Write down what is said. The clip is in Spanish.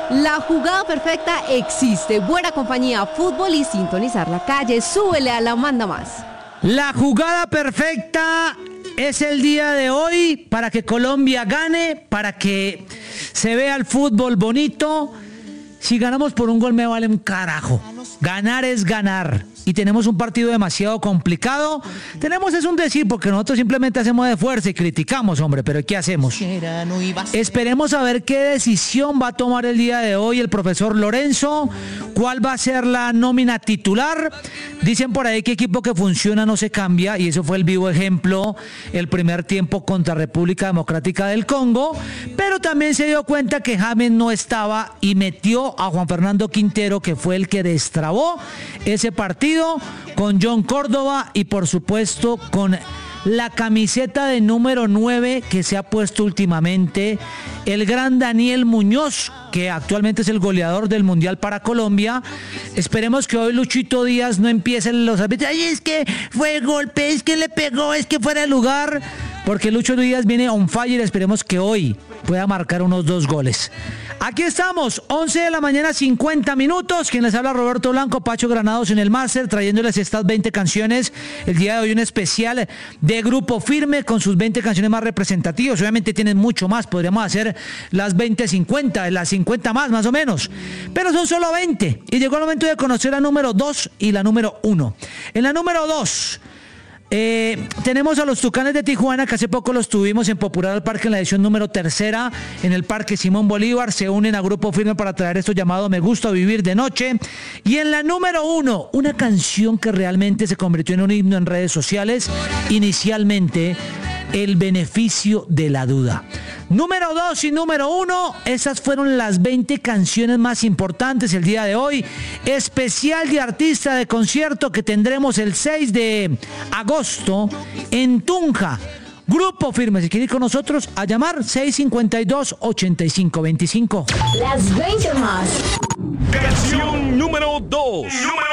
La jugada perfecta existe. Buena compañía, fútbol y sintonizar la calle. Súbele a la Manda Más. La jugada perfecta es el día de hoy para que Colombia gane, para que se vea el fútbol bonito. Si ganamos por un gol me vale un carajo. Ganar es ganar. Y tenemos un partido demasiado complicado. Tenemos es un decir porque nosotros simplemente hacemos de fuerza y criticamos, hombre, pero ¿qué hacemos? Esperemos a ver qué decisión va a tomar el día de hoy el profesor Lorenzo. ¿Cuál va a ser la nómina titular? Dicen por ahí que equipo que funciona no se cambia y eso fue el vivo ejemplo el primer tiempo contra República Democrática del Congo. Pero también se dio cuenta que James no estaba y metió a Juan Fernando Quintero, que fue el que destrabó ese partido, con John Córdoba y por supuesto con la camiseta de número 9 que se ha puesto últimamente el gran Daniel Muñoz, que actualmente es el goleador del Mundial para Colombia. Esperemos que hoy Luchito Díaz no empiece los árbitros. Ay, es que fue golpe, es que le pegó, es que fuera de lugar. Porque Lucho Díaz viene on fire. Esperemos que hoy pueda marcar unos 2 goles. Aquí estamos, 11 de la mañana, 50 minutos. Quien les habla, Roberto Blanco, Pacho Granados en el máster, trayéndoles estas 20 canciones. El día de hoy un especial de Grupo Firme con sus 20 canciones más representativas. Obviamente tienen mucho más, podríamos hacer las 20-50, las 50 más o menos. Pero son solo 20. Y llegó el momento de conocer la número 2 y la número 1. En la número 2... tenemos a los Tucanes de Tijuana, que hace poco los tuvimos en Popular al Parque en la edición número 3 en el Parque Simón Bolívar. Se unen a Grupo Firme para traer esto llamado Me Gusta Vivir de Noche. Y en la número 1, una canción que realmente se convirtió en un himno en redes sociales. Inicialmente, El Beneficio de la Duda. Número 2 y número 1, esas fueron las 20 canciones más importantes el día de hoy. Especial de artista de concierto que tendremos el 6 de agosto en Tunja. Grupo Firme, si quiere ir con nosotros, a llamar 652-8525. Las 20 más. Canción número 2.